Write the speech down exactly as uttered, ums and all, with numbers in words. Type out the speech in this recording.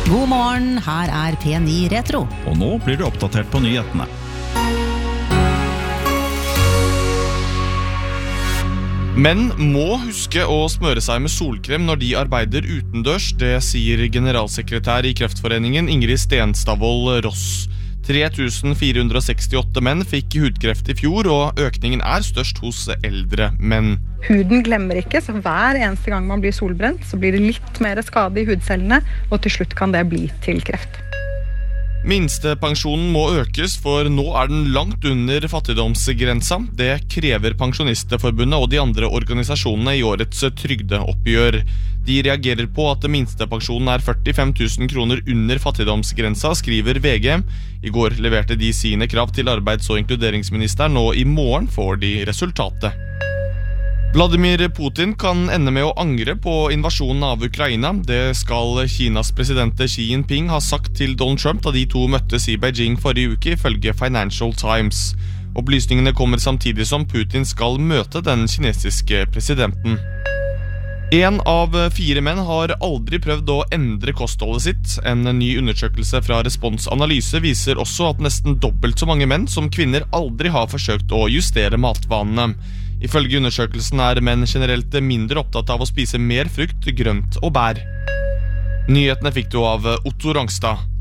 God morgen, her er P ni Retro. Og nå blir du oppdatert på nyhetene. Menn må huske å smøre seg med solkrem når de arbeider utendørs, det sier generalsekretær i Kreftforeningen Ingrid Stenstadvold Ross. tre tusen fire hundre sekstiåtte menn fikk hudkreft i fjor, og økningen er størst hos eldre menn. Huden glemmer ikke, så hver eneste gang man blir solbrent, så blir det litt mer skade i hudcellene, og til slutt kan det bli til kreft. Minstepensjonen må økes, for nå er den langt under fattigdomsgrensa. Det krever Pensjonistforbundet og de andre organisasjonene i årets trygdeoppgjør. De reagerer på at minstepensjonen er førtifem tusen kroner under fattigdomsgrensa, skriver V G. I går leverte de sine krav til arbeids- og inkluderingsministeren, og i morgen får de resultatet. Vladimir Putin kan ende med å angre på invasjonen av Ukraina. Det skal Kinas president Xi Jinping ha sagt til Donald Trump da de to møttes i Beijing forrige uke, ifølge Financial Times. Opplysningene kommer samtidig som Putin skal møte den kinesiske presidenten. En av fire menn har aldri prøvd å endre kostholdet sitt. En ny undersøkelse fra Respons Analyse viser også at nesten dobbelt så mange menn som kvinner aldri har forsøkt å justere matvanene. Ifølge undersøkelsen er menn generelt mindre opptatt av å spise mer frukt, grønt og bær. Nyhetene fikk du av Otto Rangstad.